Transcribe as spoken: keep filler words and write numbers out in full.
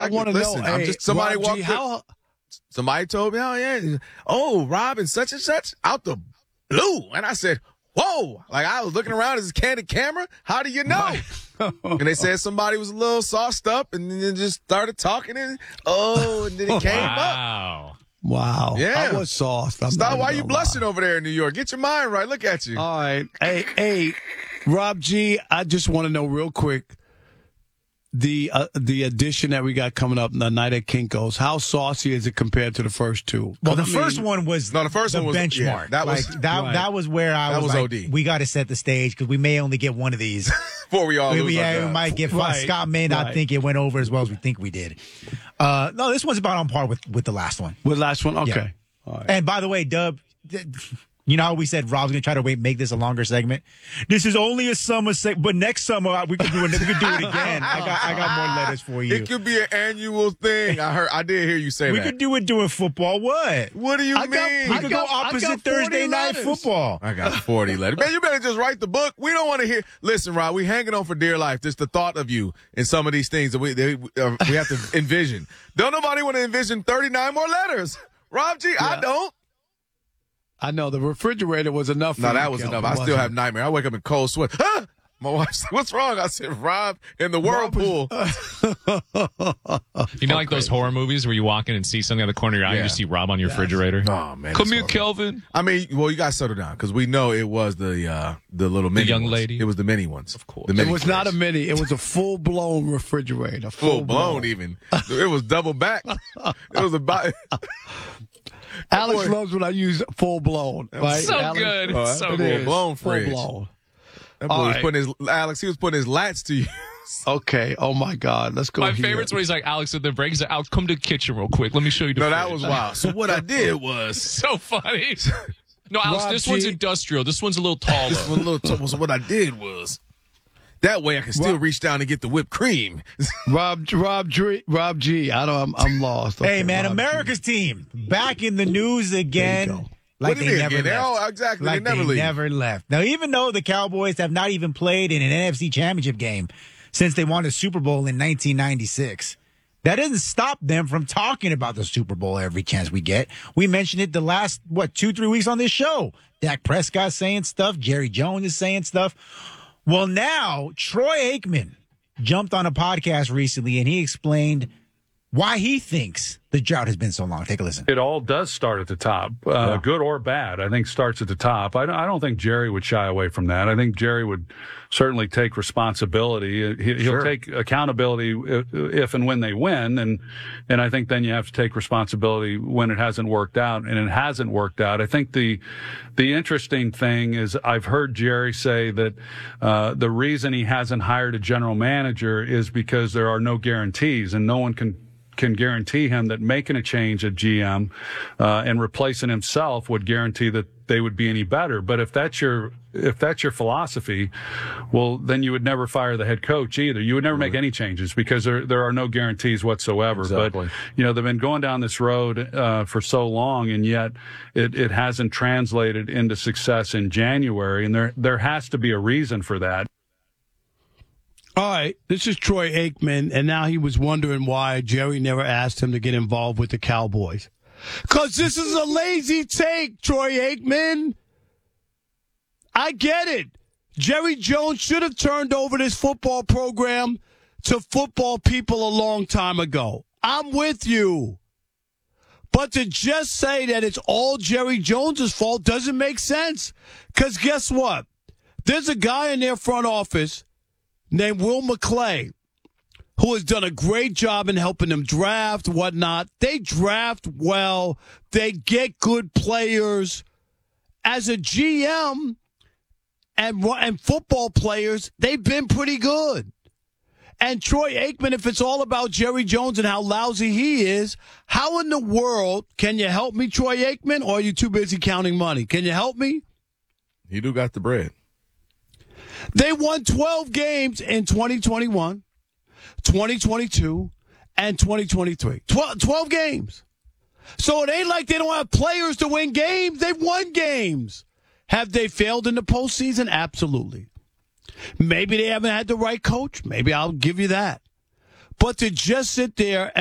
want to know. Listen, Hey, I'm just somebody Rob G, walked. how? Somebody told me, oh yeah, oh Rob and such and such out the blue, and I said, whoa! Like I was looking around, is this candid camera? How do you know? And they said somebody was a little sauced up, and then just started talking, and oh, and then it came up. Wow. Wow. Yeah. I was sauced. I'm Stop! not Why even you gonna blushing lie. over there in New York? Get your mind right. Look at you. All right. Hey, hey, Rob G, I just want to know real quick the uh, the edition that we got coming up the night at Kinko's. How saucy is it compared to the first two? Well, the I mean, first one was No, the first the one was- benchmark. yeah, that was- like, that. right. That was where I That was, was like, O D. we got to set the stage because we may only get one of these. Before we all we, lose we, our yeah, we jobs. might get Right, Scott may not right. think it went over as well as we think we did. Uh, no, this one's about on par with with the last one. With last one? Okay. Yeah. All right. And by the way, Dub, th- you know how we said Rob's gonna try to wait, make this a longer segment. This is only a summer segment, but next summer we could do it. We could do it again. I got I got more letters for you. It could be an annual thing. I heard. I did hear you say We that. could do it during football. What? What do you I mean? got- We I could got- go I opposite got forty Thursday night letters. football. I got forty letters. Man, you better just write the book. We don't want to hear. Listen, Rob, we hanging on for dear life. Just the thought of you in some of these things that we they, uh, we have to envision. Don't nobody want to envision thirty-nine more letters. Rob G, I Yeah. don't. I know the refrigerator was enough for No, you, that was Kelvin, enough. I still wasn't have it? nightmare. I wake up in cold sweat. Ah! My wife said, what's wrong? I said, Rob, in the whirlpool. You know, like those horror movies where you walk in and see something out of the corner of your eye Yeah. and you see Rob on your refrigerator. Oh, man. Come it's here, horrible. Kelvin. I mean, well, you got to settle down because we know it was the uh, the little mini young ones. lady? It was the mini ones. Of course. The It mini was not a ones. mini. It was a full blown refrigerator. Full blown, even. It was double back. It was about. Alex boy- loves when I use full blown. Right? So Alex? good. Oh, so that good. full blown Full fridge. blown. That boy All was right. putting his Alex. He was putting his lats to you. Okay. Oh my God. Let's go. My here. favorite's when he's like, Alex, at the break, he's like, Alex, come to the kitchen real quick. Let me show you the No, that fridge." was wild. So what I did was So funny. No, Alex, Rob this G- one's industrial. This one's a little taller. this one little. T- so what I did was that way I can still Rob- reach down and get the whipped cream. Rob Rob G. Rob G. I don't. I'm, I'm lost. Hey Okay, man, Rob G. America's team back in the news again. There you go. Like What do they you mean never again? They're left. all- exactly, they Like never they leave. never left. Now, even though the Cowboys have not even played in an N F C Championship game since they won the Super Bowl in nineteen ninety-six, that doesn't stop them from talking about the Super Bowl every chance we get. We mentioned it the last, what, two, three weeks on this show. Dak Prescott saying stuff. Jerry Jones is saying stuff. Well, now Troy Aikman jumped on a podcast recently and he explained why he thinks the drought has been so long. Take a listen. It all does start at the top, uh, good or bad. I think starts at the top. I don't, I don't think Jerry would shy away from that. I think Jerry would certainly take responsibility. He, he'll Sure. take accountability if, if and when they win, and and I think then you have to take responsibility when it hasn't worked out, and it hasn't worked out. I think the the interesting thing is I've heard Jerry say that uh, the reason he hasn't hired a general manager is because there are no guarantees, and no one can. can guarantee him that making a change at G M uh, and replacing himself would guarantee that they would be any better. But if that's your if that's your philosophy, well, then you would never fire the head coach either. You would never make any changes because there there are no guarantees whatsoever. Exactly. But you know they've been going down this road uh, for so long, and yet it, it hasn't translated into success in January. And there there has to be a reason for that. All right, this is Troy Aikman, and now he was wondering why Jerry never asked him to get involved with the Cowboys. Because this is a lazy take, Troy Aikman. I get it. Jerry Jones should have turned over this football program to football people a long time ago. I'm with you. But to just say that it's all Jerry Jones' fault doesn't make sense. Because guess what? There's a guy in their front office named Will McClay, who has done a great job in helping them draft, whatnot. They draft well. They get good players. As a G M and, and football players, they've been pretty good. And Troy Aikman, if it's all about Jerry Jones and how lousy he is, how in the world can you help me, Troy Aikman, or are you too busy counting money? Can you help me? You do got the bread. They won twelve games in twenty twenty-one, twenty twenty-two, and twenty twenty-three. twelve, twelve games. So it ain't like they don't have players to win games. They've won games. Have they failed in the postseason? Absolutely. Maybe they haven't had the right coach. Maybe I'll give you that. But to just sit there